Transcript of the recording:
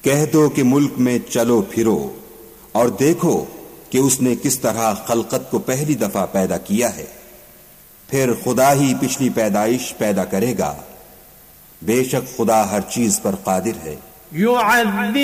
कह दो कि मुल्क में चलो फिरो और देखो कि उसने किस तरह खलकत को पहली दफा पैदा किया है, फिर खुदा ही पिछली पैदाइश पैदा करेगा। बेशक खुदा हर चीज पर कादिर है।